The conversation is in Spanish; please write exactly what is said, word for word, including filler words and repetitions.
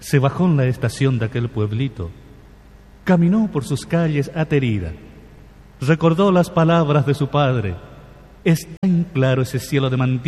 Se bajó en la estación de aquel pueblito, caminó por sus calles aterida, recordó las palabras de su padre. Es tan claro ese cielo de mantilla